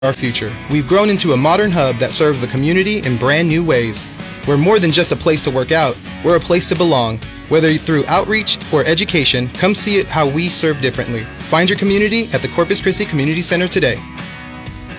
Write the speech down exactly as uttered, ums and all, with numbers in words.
our future. We've grown into a modern hub that serves the community in brand new ways. We're more than just a place to work out, we're a place to belong. Whether through outreach or education, come see it how we serve differently. Find your community at the Corpus Christi Community Center today.